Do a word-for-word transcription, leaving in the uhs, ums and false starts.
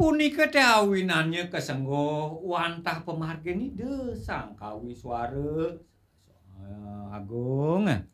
Punika teh awinannya kesenggo wantah pemargin ide sang kawi suare eh, Agung.